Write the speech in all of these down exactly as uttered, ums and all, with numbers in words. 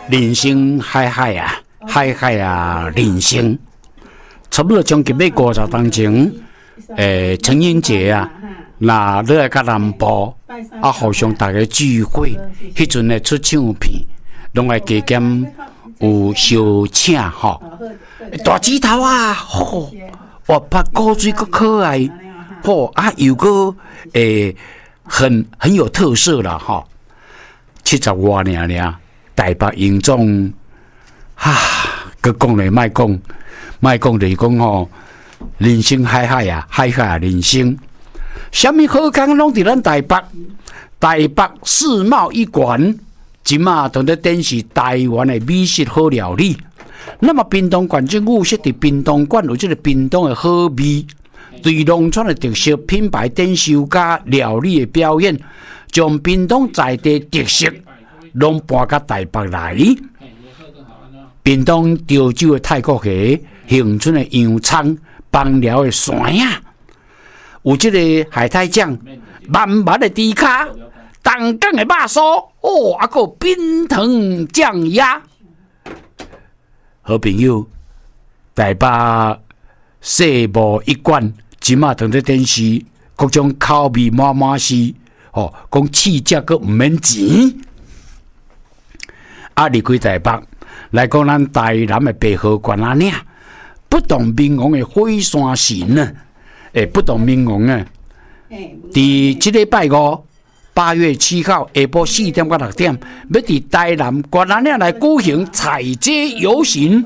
人生海海啊，海海啊，人生。差不多将近要五十当前，诶，情人节啊，那你来甲南部啊，互相大家聚会，迄阵咧出唱片，拢爱加减有小请吼，大指头啊，吼，活泼古水阁可爱，吼啊又个诶，很很有特色啦，吼，七十外年尔，台北营总，哈，佮讲咧莫讲。莫讲就是讲吼，人生海海啊，海海啊，人生。什么好康拢伫咱台北，台北世贸一馆，即马同咧展示台湾的美食好料理。那么屏东县政府设伫屏东馆有即个屏东的好味，对农村的特色品牌展售加料理的表演，将屏东在地特色拢搬到台北来。屏东潮州的泰国虾。恒春的洋葱、邦寮的山啊，有这个海苔酱、满满的猪脚、东港的肉酥，哦，还有冰糖酱鸭。好朋友，台北世贸一馆，即马同在电视，各种口味满满是，哦，讲试食阁唔免钱。啊，离开台北来讲，咱台南的白河关啊岭。不同民王的火山神呢？诶，不同民王啊！伫即礼拜五，八月七号下晡四点到六点，要伫台南关南岭来举行踩街游行。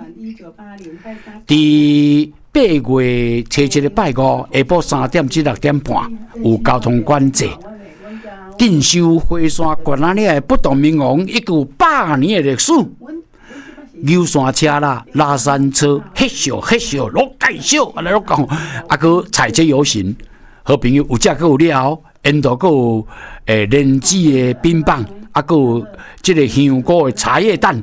伫八月初七的拜五下晡三点至六点半，有交通管制。镇守火山关南岭的不同民王，已有百年的历史。游山车啦、拉山车、黑小黑小、落盖小，啊来落讲，啊个踩街游行，好朋友有只个有了，沿途个有诶莲子的冰棒，啊个有即个香菇的茶叶蛋。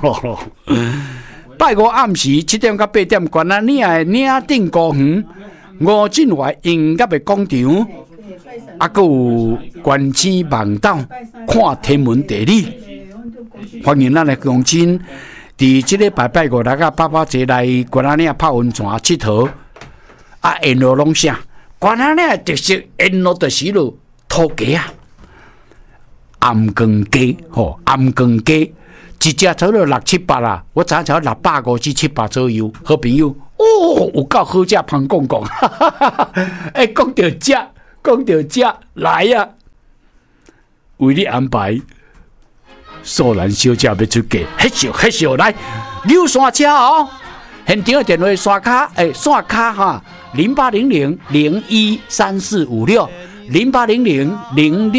拜五暗时七点到八点，关南岭的岭顶公园、吴镇华音乐的广场，啊个有观星望岛、看天文地理，欢迎咱的乡亲。伫即个拜拜五六啊，爸爸节来关南岭泡温泉佚佗，啊，沿路拢啥？关南岭的特色，沿路就是路土鸡啊，暗光鸡吼，暗光鸡，一只差不多六七百啦，我知影差六百五至七百左右。好朋友，哦，有够好食，芳讲讲，哈哈哈哈！哎，讲到食，讲到食，来呀、啊，为你安排。素兰小姐要出价，嘿咻嘿咻来，溜山车哦！现场的电话刷卡，诶，刷卡哈，零八零零零一三四五六，零八零零零六。